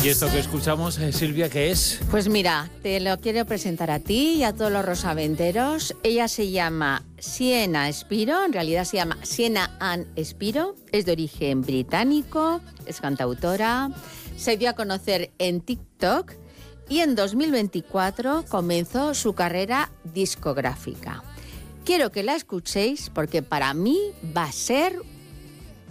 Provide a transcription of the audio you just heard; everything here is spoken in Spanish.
¿Y esto que escuchamos, Silvia, qué es? Pues mira, te lo quiero presentar a ti y a todos los rosaventeros. Ella se llama Sienna Spiro, en realidad se llama Sienna Ann Spiro, es de origen británico, es cantautora, se dio a conocer en TikTok y en 2024 comenzó su carrera discográfica. Quiero que la escuchéis porque para mí va a ser